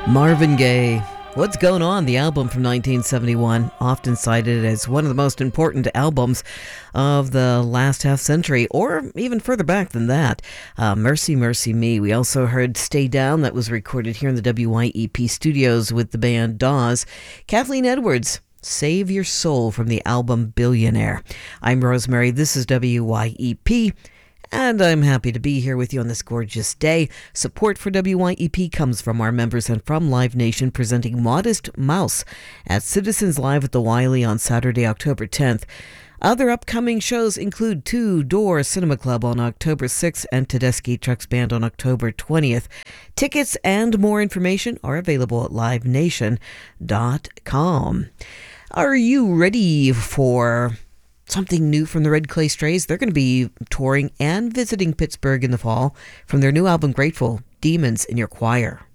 Marvin Gaye. What's Going On? The album from 1971, often cited as one of the most important albums of the last half century, or even further back than that. Mercy, Mercy Me. We also heard Stay Down, that was recorded here in the WYEP studios with the band Dawes. Kathleen Edwards, Save Your Soul, from the album Billionaire. I'm Rosemary, this is WYEP. And I'm happy to be here with you on this gorgeous day. Support for WYEP comes from our members and from Live Nation, presenting Modest Mouse at Citizens Live at the Wiley on Saturday, October 10th. Other upcoming shows include Two Door Cinema Club on October 6th and Tedeschi Trucks Band on October 20th. Tickets and more information are available at livenation.com. Are you ready for something new from the Red Clay Strays? They're going to be touring and visiting Pittsburgh in the fall from their new album Grateful, Demons in Your Choir.